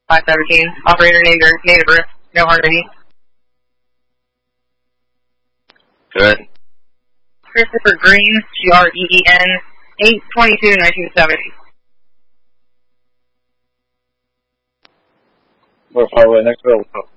517. Operator named Earth. No hard ID. Good. Christopher Green, Green, 8/22/1970. We're far away. Next available.